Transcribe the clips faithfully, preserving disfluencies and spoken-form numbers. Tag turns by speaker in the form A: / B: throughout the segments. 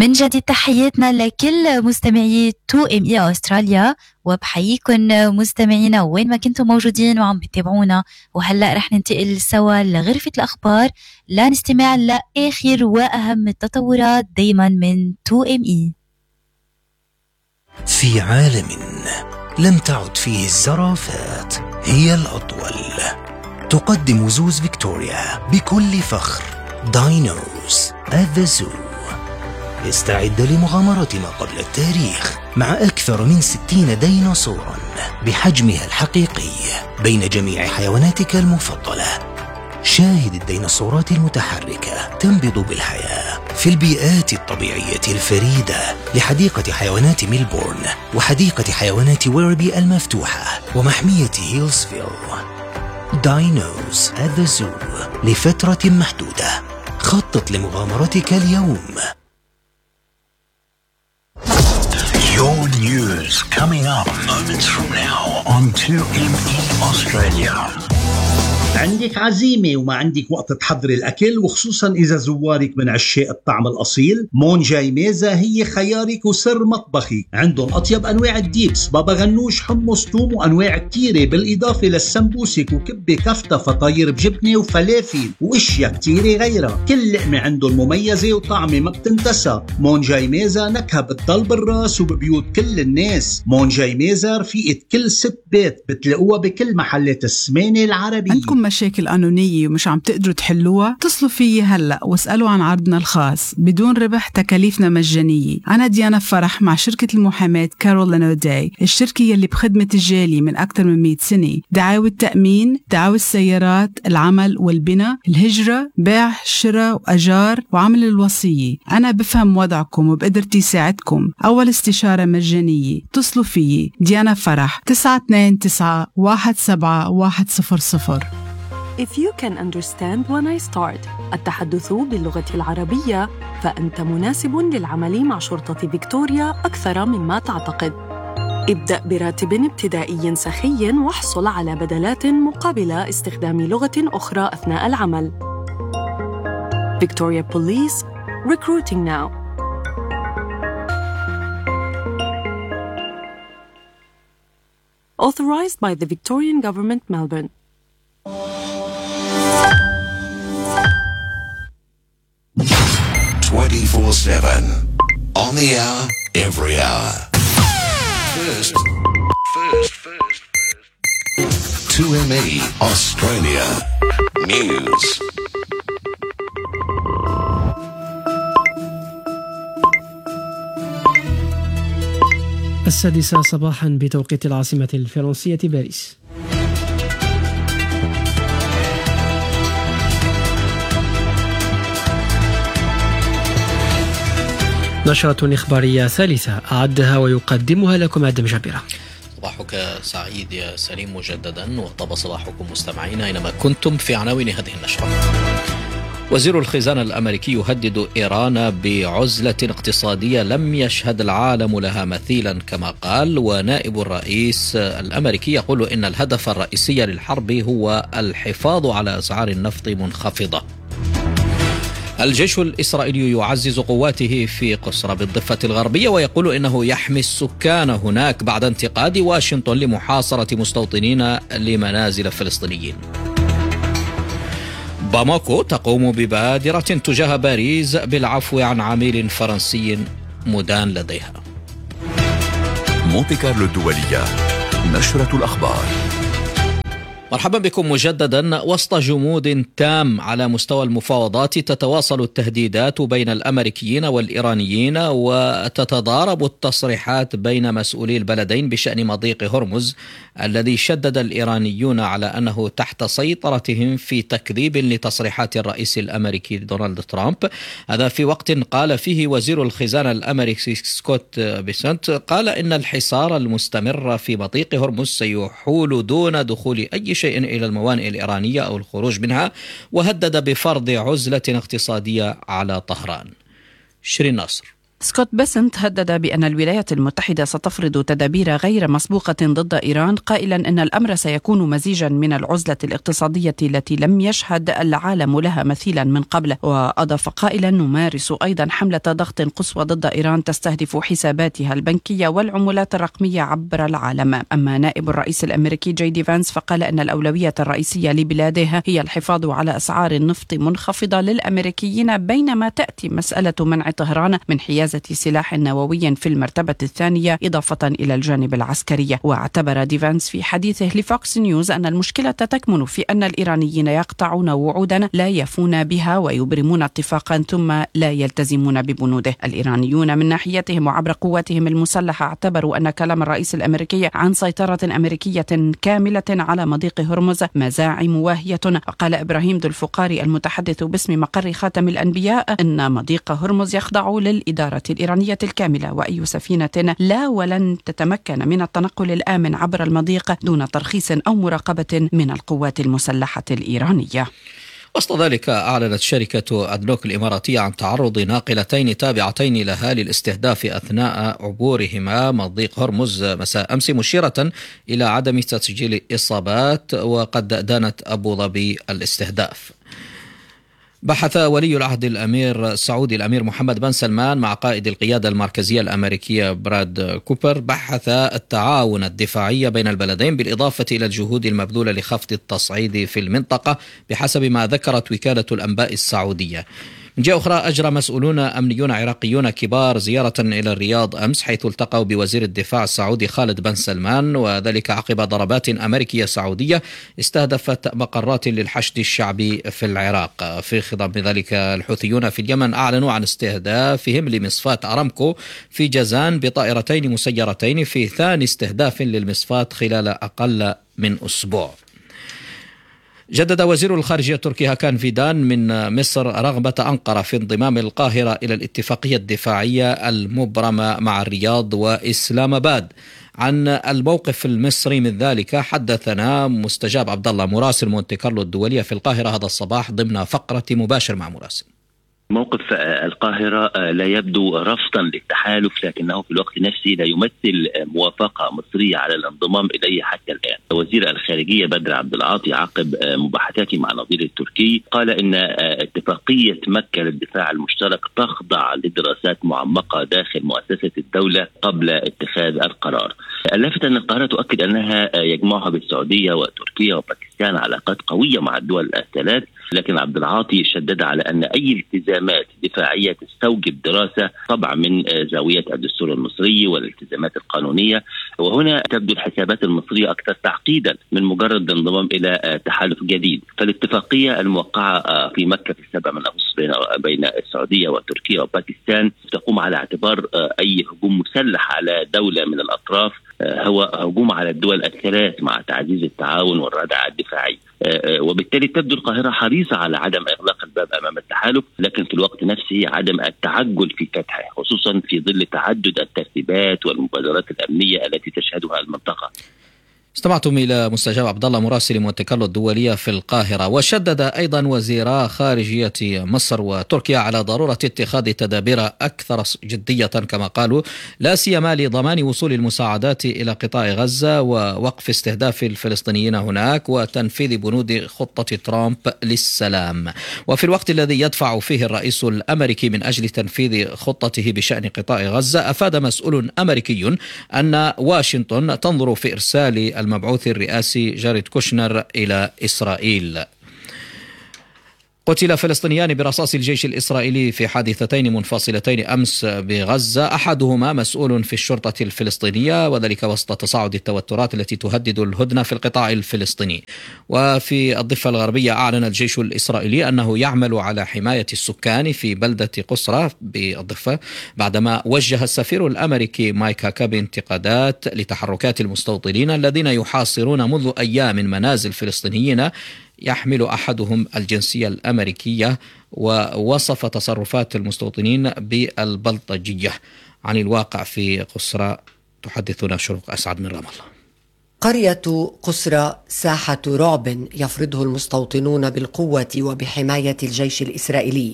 A: من جديد تحياتنا لكل مستمعي تو ام اي استراليا، وبحييكم مستمعينا وين ما كنتم موجودين وعم بتابعونا. وهلا رح ننتقل سوا لغرفة الأخبار لنستمع لآخر وأهم التطورات دايما من تو ام اي.
B: في عالم لم تعد فيه الزرافات هي الأطول، تقدم زوز فيكتوريا بكل فخر داينوز at the zoo. استعد لمغامرة ما قبل التاريخ مع أكثر من ستين ديناصورا بحجمها الحقيقي بين جميع حيواناتك المفضلة. شاهد الديناصورات المتحركة تنبض بالحياة في البيئات الطبيعية الفريدة لحديقة حيوانات ميلبورن وحديقة حيوانات ويربي المفتوحة ومحمية هيلزفيل. داينوز at the zoo لفترة محدودة. خطط لمغامرتك اليوم.
C: Your news coming up moments from now on تو إم إي Australia.
D: عندك عزيمة وما عندك وقت تحضري الأكل، وخصوصا إذا زوارك من عشاق الطعم الأصيل، مونجاي ميزة هي خيارك وسر مطبخي. عندهم أطيب أنواع الديبس، بابا غنوش، حمص، توم، وأنواع كتيرة، بالإضافة للسمبوسك وكبة كفتة، فطاير بجبنة وفلافل وإشياء كتيرة غيرها. كل لقمة عندهم مميزة وطعمة ما بتنتسى. مونجاي ميزة نكهة بتضل بالراس وببيوت كل الناس. مونجاي ميزة رفيقة كل ست بيت، بتلاقوها بكل محلات السمانة العربية.
E: عندكم مشاكل قانونية ومش عم تقدروا تحلوها؟ اتصلوا فيي هلأ واسألوا عن عرضنا الخاص بدون ربح، تكاليفنا مجانية. أنا ديانا فرح مع شركة المحاماة كارولين أوداي، الشركة يلي بخدمة الجالية من أكثر من مئة سنة. دعاوى التأمين، دعاوى السيارات، العمل والبناء، الهجرة، بيع، شراء وأجار، وعمل الوصية. أنا بفهم وضعكم وبقدرتي ساعدكم. أول استشارة مجانية. اتصلوا فيي ديانا فرح تسعة اثنين تسعة واحد سبعة واحد صفر صفر.
F: If you can understand when I start التحدث باللغة العربية، فأنت مناسب للعمل مع شرطة فيكتوريا أكثر مما تعتقد. ابدأ براتب ابتدائي سخي واحصل على بدلات مقابل استخدام لغة أخرى أثناء العمل. Victoria Police, recruiting now. Authorized by the Victorian Government, Melbourne.
C: twenty-four seven on the hour, every hour. First, first, first, first. تو إم إي Australia News.
G: السادسة صباحا بتوقيت العاصمة الفرنسية باريس. نشرة إخبارية ثالثة أعدها ويقدمها لكم عدم جابرة.
H: صباحك سعيد يا سليم مجددا، وطاب صباحكم مستمعين أينما كنتم. في عناوين هذه النشرة: وزير الخزانة الأمريكي يهدد إيران بعزلة اقتصادية لم يشهد العالم لها مثيلا كما قال. ونائب الرئيس الأمريكي يقول إن الهدف الرئيسي للحرب هو الحفاظ على أسعار النفط منخفضة. الجيش الإسرائيلي يعزز قواته في قسرة بالضفة الغربية، ويقول إنه يحمي السكان هناك بعد انتقاد واشنطن لمحاصرة مستوطنين لمنازل فلسطينيين. باماكو تقوم ببادرة تجاه باريس بالعفو عن عميل فرنسي مدان لديها.
I: مونتي كارلو الدولية، نشرة الأخبار.
H: مرحبا بكم مجددا. وسط جمود تام على مستوى المفاوضات، تتواصل التهديدات بين الأمريكيين والإيرانيين، وتتضارب التصريحات بين مسؤولي البلدين بشأن مضيق هرمز الذي شدد الإيرانيون على أنه تحت سيطرتهم في تكذيب لتصريحات الرئيس الأمريكي دونالد ترامب. هذا في وقت قال فيه وزير الخزانة الأمريكي سكوت بيسنت قال إن الحصار المستمر في مضيق هرمز سيحول دون دخول أي شيء إلى الموانئ الإيرانية أو الخروج منها، وهدد بفرض عزلة اقتصادية على طهران. شيرين ناصر.
J: سكوت بيسنت هدد بأن الولايات المتحدة ستفرض تدابير غير مسبوقة ضد إيران، قائلا أن الأمر سيكون مزيجا من العزلة الاقتصادية التي لم يشهد العالم لها مثيلا من قبل. وأضاف قائلا: نمارس أيضا حملة ضغط قصوى ضد إيران تستهدف حساباتها البنكية والعملات الرقمية عبر العالم. أما نائب الرئيس الأمريكي جي دي فانس فقال أن الأولوية الرئيسية لبلاده هي الحفاظ على أسعار النفط منخفضة للأمريكيين، بينما تأتي مسألة منع طهران من حيازة سلاح نووي في المرتبة الثانية إضافة إلى الجانب العسكري. واعتبر ديفانس في حديثه لفوكس نيوز أن المشكلة تكمن في أن الإيرانيين يقطعون وعودا لا يفون بها ويبرمون اتفاقا ثم لا يلتزمون ببنوده. الإيرانيون من ناحيتهم وعبر قواتهم المسلحة اعتبروا أن كلام الرئيس الأمريكي عن سيطرة أمريكية كاملة على مضيق هرمز مزاعم واهية. وقال إبراهيم ذو الفقاري المتحدث باسم مقر خاتم الأنبياء أن مضيق هرمز يخضع للإدارة الإيرانية الكاملة، وأي سفينة لا ولن تتمكن من التنقل الآمن عبر المضيق دون ترخيص أو مراقبة من القوات المسلحة الإيرانية.
H: وسط ذلك أعلنت شركة أدنوك الإماراتية عن تعرض ناقلتين تابعتين لها للاستهداف أثناء عبورهما مضيق هرمز مساء أمس، مشيرة إلى عدم تسجيل إصابات، وقد دانت أبو ظبي الاستهداف. بحث ولي العهد الأمير السعودي الأمير محمد بن سلمان مع قائد القيادة المركزية الأمريكية براد كوبر بحث التعاون الدفاعي بين البلدين، بالإضافة إلى الجهود المبذولة لخفض التصعيد في المنطقة بحسب ما ذكرت وكالة الأنباء السعودية. من جهة أخرى، أجرى مسؤولون أمنيون عراقيون كبار زيارة إلى الرياض أمس، حيث التقوا بوزير الدفاع السعودي خالد بن سلمان، وذلك عقب ضربات أمريكية سعودية استهدفت مقرات للحشد الشعبي في العراق. في خضم ذلك، الحوثيون في اليمن أعلنوا عن استهدافهم لمصفاة أرامكو في جازان بطائرتين مسيرتين، في ثاني استهداف للمصفاة خلال أقل من أسبوع. جدد وزير الخارجية التركي هاكان فيدان من مصر رغبة أنقرة في انضمام القاهرة إلى الاتفاقية الدفاعية المبرمة مع الرياض وإسلام آباد. عن الموقف المصري من ذلك حدثنا مستجاب عبد الله مراسل مونتي كارلو الدولية في القاهرة هذا الصباح ضمن فقرة مباشر مع مراسل.
K: موقف القاهرة لا يبدو رفضا للتحالف، لكنه في الوقت نفسه لا يمثل موافقة مصرية على الانضمام إليه حتى الآن. وزير الخارجية بدر عبد العاطي عقب مباحثاته مع نظيره التركي قال إن اتفاقية مكة للدفاع المشترك تخضع لدراسات معمقة داخل مؤسسة الدولة قبل اتخاذ القرار. اللافت أن القاهرة تؤكد أنها يجمعها بالسعودية وتركيا وباكستان علاقات قوية مع الدول الثلاث، لكن عبد العاطي شدد على أن أي التزامات دفاعية تستوجب دراسة طبعا من زاوية الدستور المصري والالتزامات القانونية. وهنا تبدو الحسابات المصرية أكثر تعقيدا من مجرد انضمام إلى تحالف جديد. فالاتفاقية الموقعة في مكة في السابع من أغسطس بين السعودية وتركيا وباكستان تقوم على اعتبار أي هجوم مسلح على دولة من الأطراف هو هجوم على الدول الثلاث مع تعزيز التعاون والردع الدفاعي، وبالتالي تبدو القاهرة حريصة على عدم إغلاق الباب أمام التحالف، لكن في الوقت نفسه عدم التعجل في فتحه، خصوصا في ظل تعدد الترتيبات والمبادرات الأمنية التي تشهدها المنطقة.
H: استمعتم إلى مستجاب عبد الله مراسل مونتي كارلو الدولية في القاهرة. وشدد أيضا وزيرا خارجية مصر وتركيا على ضرورة اتخاذ تدابير أكثر جدية كما قالوا، لا سيما لضمان وصول المساعدات إلى قطاع غزة ووقف استهداف الفلسطينيين هناك وتنفيذ بنود خطة ترامب للسلام. وفي الوقت الذي يدفع فيه الرئيس الأمريكي من أجل تنفيذ خطته بشأن قطاع غزة، أفاد مسؤول أمريكي أن واشنطن تنظر في إرسال المبعوث الرئاسي جاريد كوشنر إلى إسرائيل. قتل فلسطينيان برصاص الجيش الإسرائيلي في حادثتين منفصلتين أمس بغزة، أحدهما مسؤول في الشرطة الفلسطينية، وذلك وسط تصاعد التوترات التي تهدد الهدنة في القطاع الفلسطيني. وفي الضفة الغربية أعلن الجيش الإسرائيلي أنه يعمل على حماية السكان في بلدة قسرة بالضفة، بعدما وجه السفير الأمريكي مايك هاكابي انتقادات لتحركات المستوطنين الذين يحاصرون منذ أيام منازل فلسطينيين يحمل أحدهم الجنسية الأمريكية، ووصف تصرفات المستوطنين بالبلطجية. عن الواقع في قسرة تحدثنا شروق أسعد من رام الله.
L: قرية قسرى ساحة رعب يفرضه المستوطنون بالقوة وبحماية الجيش الإسرائيلي.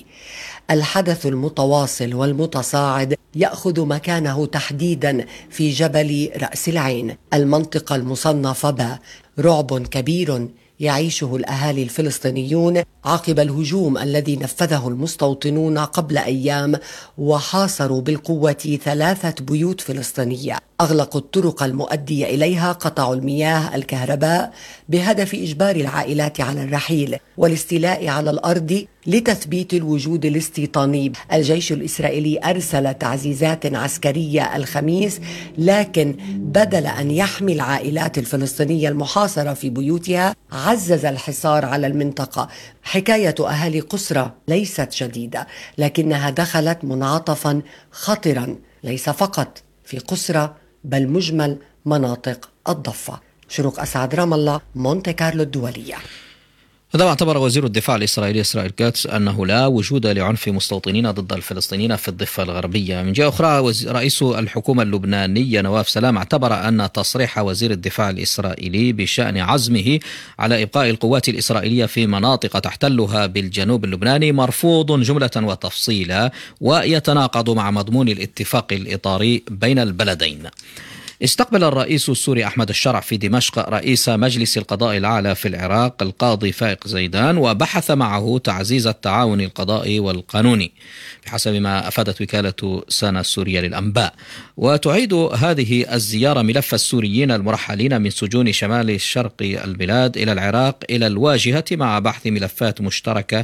L: الحدث المتواصل والمتصاعد يأخذ مكانه تحديدا في جبل رأس العين، المنطقة المصنفة ب رعب كبير يعيشه الأهالي الفلسطينيون عقب الهجوم الذي نفذه المستوطنون قبل أيام وحاصروا بالقوة ثلاثة بيوت فلسطينية، أغلقوا الطرق المؤدية إليها، قطعوا المياه الكهرباء بهدف إجبار العائلات على الرحيل والاستيلاء على الأرض لتثبيت الوجود الاستيطاني. الجيش الإسرائيلي أرسل تعزيزات عسكرية الخميس، لكن بدل أن يحمي العائلات الفلسطينية المحاصرة في بيوتها عزز الحصار على المنطقة. حكاية أهالي قسرى ليست جديدة، لكنها دخلت منعطفا خطرا ليس فقط في قسرى بل مجمل مناطق الضفة. شروق أسعد، رام الله، مونتي كارلو الدولية.
H: هذا اعتبر وزير الدفاع الإسرائيلي إسرائيل كاتس أنه لا وجود لعنف مستوطنين ضد الفلسطينيين في الضفة الغربية. من جهة أخرى رئيس الحكومة اللبنانية نواف سلام اعتبر أن تصريح وزير الدفاع الإسرائيلي بشأن عزمه على إبقاء القوات الإسرائيلية في مناطق تحتلها بالجنوب اللبناني مرفوض جملة وتفصيلا ويتناقض مع مضمون الاتفاق الإطاري بين البلدين. استقبل الرئيس السوري أحمد الشرع في دمشق رئيس مجلس القضاء الأعلى في العراق القاضي فائق زيدان، وبحث معه تعزيز التعاون القضائي والقانوني بحسب ما أفادت وكالة سانا السورية للأنباء. وتعيد هذه الزيارة ملف السوريين المرحلين من سجون شمال الشرق البلاد إلى العراق إلى الواجهة مع بحث ملفات مشتركة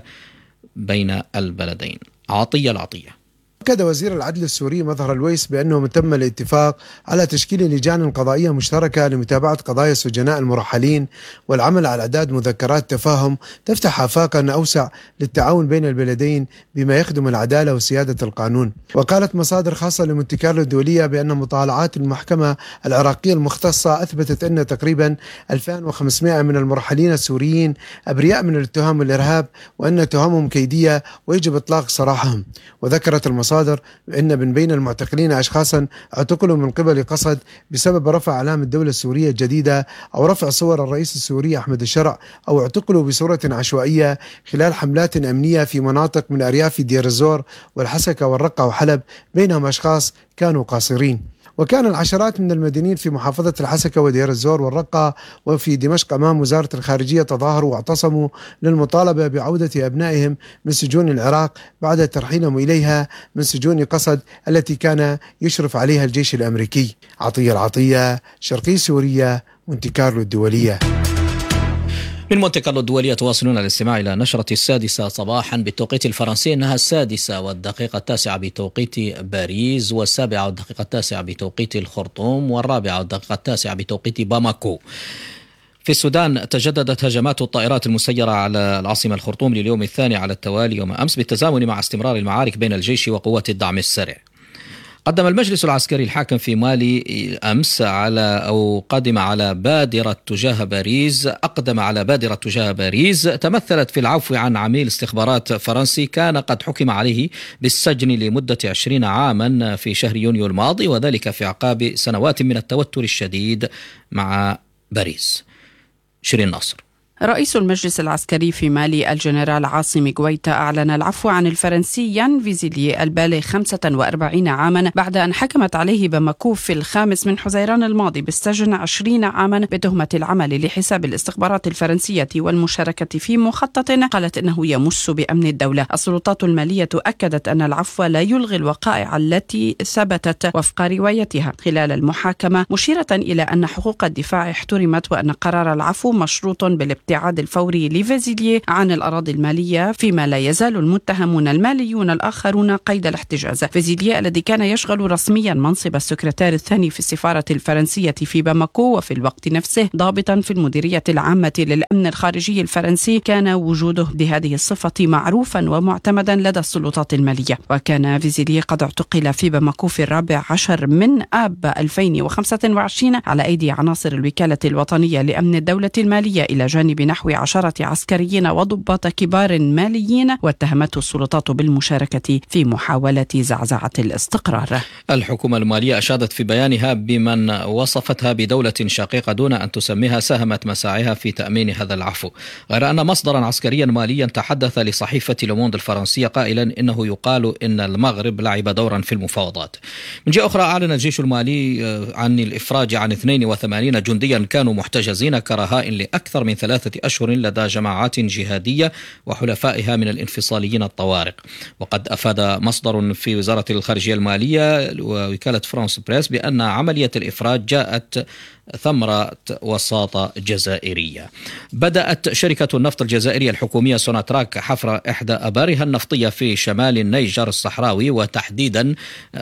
H: بين البلدين. عطية العطية.
M: أكد وزير العدل السوري مظهر الويس بأنه تم الاتفاق على تشكيل لجان قضائية مشتركة لمتابعة قضايا السجناء المرحلين والعمل على إعداد مذكرات تفاهم تفتح آفاقا أوسع للتعاون بين البلدين بما يخدم العدالة وسيادة القانون. وقالت مصادر خاصة لمونتي كارلو الدولية بأن مطالعات المحكمة العراقية المختصة أثبتت أن تقريبا ألفين وخمسمائة من المرحلين السوريين أبرياء من الاتهام بالإرهاب وأن تهمهم كيدية ويجب إطلاق سراحهم. وذكرت المصادر أن من بين المعتقلين أشخاصا اعتقلوا من قبل قصد بسبب رفع علام الدولة السورية الجديدة أو رفع صور الرئيس السوري أحمد الشرع، أو اعتقلوا بصورة عشوائية خلال حملات أمنية في مناطق من أرياف دير الزور والحسكة والرقة وحلب، بينهم أشخاص كانوا قاصرين. وكان العشرات من المدنيين في محافظة الحسكة ودير الزور والرقة وفي دمشق أمام وزارة الخارجية تظاهروا واعتصموا للمطالبة بعودة أبنائهم من سجون العراق بعد ترحيلهم إليها من سجون قصد التي كان يشرف عليها الجيش الأمريكي. عطية العطية، شرقي سوريا، مونتي كارلو الدولية.
H: من مونتي كارلو الدولية تواصلون الاستماع إلى نشرة السادسة صباحا بالتوقيت الفرنسي، إنها السادسة والدقيقة التاسعة بتوقيت باريس، والسابعة والدقيقة التاسعة بتوقيت الخرطوم، والرابعة والدقيقة التاسعة بتوقيت باماكو. في السودان تجددت هجمات الطائرات المسيرة على العاصمة الخرطوم لليوم الثاني على التوالي يوم أمس بالتزامن مع استمرار المعارك بين الجيش وقوات الدعم السريع. قدم المجلس العسكري الحاكم في مالي أمس على أو قدم على بادرة تجاه باريس أقدم على بادرة تجاه باريس تمثلت في العفو عن عميل استخبارات فرنسي كان قد حكم عليه بالسجن لمدة عشرين عاما في شهر يونيو الماضي، وذلك في أعقاب سنوات من التوتر الشديد مع باريس. شيرين ناصر.
J: رئيس المجلس العسكري في مالي الجنرال عاصم غويتا أعلن العفو عن الفرنسي يان فيزيلي البالغ خمسة وأربعين عاما بعد أن حكمت عليه باماكو في الخامس من حزيران الماضي بالسجن عشرين عاما بتهمة العمل لحساب الاستخبارات الفرنسية والمشاركة في مخطط قالت إنه يمس بأمن الدولة. السلطات المالية أكدت أن العفو لا يلغي الوقائع التي ثبتت وفق روايتها خلال المحاكمة، مشيرة إلى أن حقوق الدفاع احترمت وأن قرار العفو مشروط بالابتعاد الابتعاد الفوري لفيزيلي عن الأراضي المالية، فيما لا يزال المتهمون الماليون الآخرون قيد الاحتجاز. فيزيلي الذي كان يشغل رسميا منصب السكرتير الثاني في السفارة الفرنسية في باماكو وفي الوقت نفسه ضابطا في المديرية العامة للأمن الخارجي الفرنسي، كان وجوده بهذه الصفة معروفا ومعتمدا لدى السلطات المالية. وكان فيزيلي قد اعتقل في باماكو في الرابع عشر من آب ألفين وخمسة وعشرين على أيدي عناصر الوكالة الوطنية لأمن الدولة المالية إلى جانب السوداني بنحو عشرة عسكريين وضباط كبار ماليين، واتهمته السلطات بالمشاركة في محاولة زعزعة الاستقرار.
H: الحكومة المالية أشادت في بيانها بمن وصفتها بدولة شقيقة دون أن تسميها ساهمت مساعيها في تأمين هذا العفو، غير أن مصدرا عسكريا ماليا تحدث لصحيفة لوموند الفرنسية قائلا إنه يقال إن المغرب لعب دورا في المفاوضات. من جهة أخرى أعلن الجيش المالي عن الإفراج عن اثنين وثمانين جنديا كانوا محتجزين كرهائن لأكثر من ثلاثة أشهر لدى جماعات جهادية وحلفائها من الانفصاليين الطوارق. وقد أفاد مصدر في وزارة الخارجية المالية ووكالة فرانس بريس بأن عملية الإفراج جاءت ثمرة وساطة جزائرية. بدأت شركة النفط الجزائرية الحكومية سوناتراك حفر إحدى أبارها النفطية في شمال النيجر الصحراوي، وتحديدا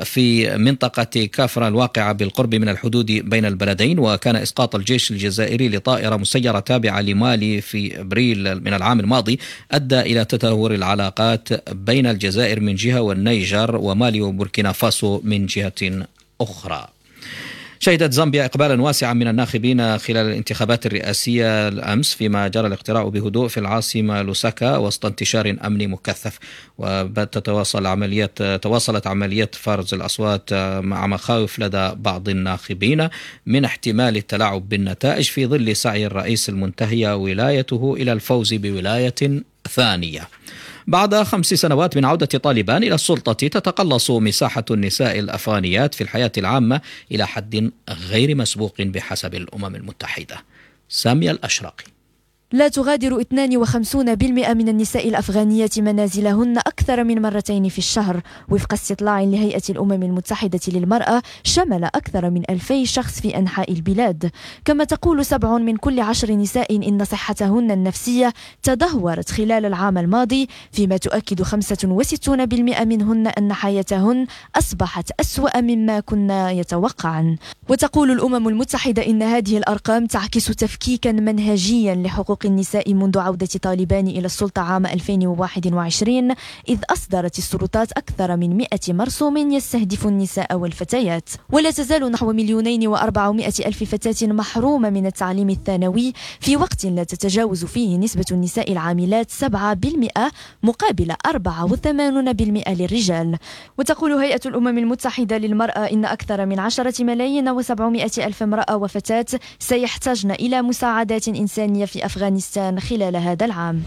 H: في منطقة كافرا الواقعة بالقرب من الحدود بين البلدين. وكان إسقاط الجيش الجزائري لطائرة مسيرة تابعة لمالي في أبريل من العام الماضي أدى إلى تدهور العلاقات بين الجزائر من جهة والنيجر ومالي وبوركينا فاسو من جهة أخرى. شهدت زامبيا إقبالا واسعا من الناخبين خلال الانتخابات الرئاسية الأمس، فيما جرى الاقتراع بهدوء في العاصمة لوساكا وسط انتشار أمني مكثف. وتتواصل عمليات تواصلت عمليات فرز الأصوات مع مخاوف لدى بعض الناخبين من احتمال التلاعب بالنتائج في ظل سعي الرئيس المنتهي ولايته إلى الفوز بولاية ثانية. بعد خمس سنوات من عودة طالبان إلى السلطة، تتقلص مساحة النساء الأفغانيات في الحياة العامة إلى حد غير مسبوق بحسب الأمم المتحدة. سامية الأشرقي.
N: لا تغادر اثنين وخمسين بالمئة من النساء الأفغانيات منازلهن أكثر من مرتين في الشهر، وفق استطلاع لهيئة الأمم المتحدة للمرأة شمل أكثر من ألفي شخص في أنحاء البلاد. كما تقول سبع من كل عشر نساء إن صحتهن النفسية تدهورت خلال العام الماضي، فيما تؤكد خمسة وستين بالمئة منهن أن حياتهن أصبحت أسوأ مما كنا يتوقعن. وتقول الأمم المتحدة إن هذه الأرقام تعكس تفكيكا منهجيا لحقوق النساء منذ عودة طالبان إلى السلطة عام ألفين وواحد وعشرين، إذ أصدرت السلطات أكثر من مئة مرسوم يستهدف النساء والفتيات. ولا تزال نحو مليونين وأربعمائة ألف فتاة محرومة من التعليم الثانوي، في وقت لا تتجاوز فيه نسبة النساء العاملات سبعة بالمئة مقابل أربعة وثمانين بالمئة للرجال. وتقول هيئة الأمم المتحدة للمرأة إن أكثر من عشرة ملايين وسبعمائة ألف امرأة وفتاة سيحتاجن إلى مساعدات إنسانية في أفغانستان خلال هذا العام.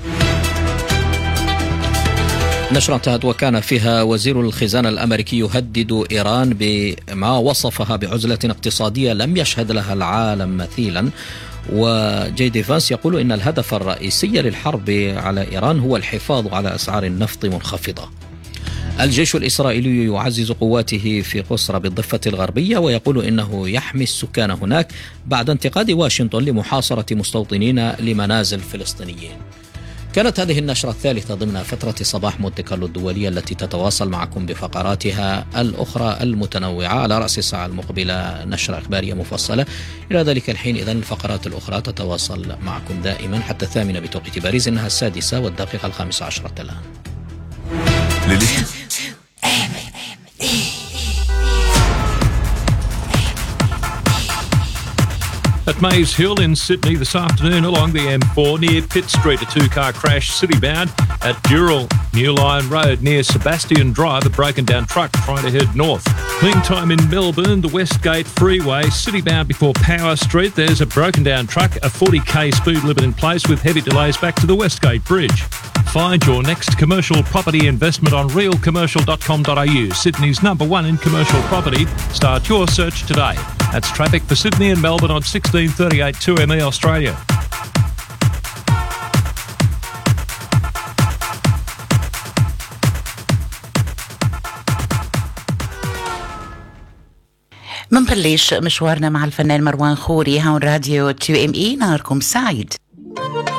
H: نشرة انتهت وكان فيها وزير الخزانة الأمريكي يهدد إيران بما وصفها بعزلة اقتصادية لم يشهد لها العالم مثيلا. وجي دي فانس يقول إن الهدف الرئيسي للحرب على إيران هو الحفاظ على أسعار النفط منخفضة. الجيش الإسرائيلي يعزز قواته في قسرى بالضفة الغربية، ويقول إنه يحمي السكان هناك بعد انتقاد واشنطن لمحاصرة مستوطنين لمنازل فلسطينيين. كانت هذه النشرة الثالثة ضمن فترة صباح مونتي كارلو الدولية التي تتواصل معكم بفقراتها الأخرى المتنوعة. على رأس الساعة المقبلة نشرة إخبارية مفصلة. إلى ذلك الحين إذن الفقرات الأخرى تتواصل معكم دائما حتى الثامنة بتوقيت باريس، إنها السادسة والدقيقة الخامسة عشرة الآن.
O: At Maze Hill in Sydney this afternoon along the M four near Pitt Street, a two-car crash city-bound at Dural, New Line Road near Sebastian Drive, a broken-down truck trying to head north. Meantime in Melbourne, the Westgate Freeway, city-bound before Power Street, there's a broken-down truck, a forty k speed limit in place with heavy delays back to the Westgate Bridge. Find your next commercial property investment on real commercial dot com dot a u, Sydney's number one in commercial property. Start your search today. That's traffic for Sydney and Melbourne on sixteen thirty-eight two M E Australia.
P: منبلش مشوارنا مع الفنان مروان خوري هون راديو تو ام اي. نهاركم سعيد.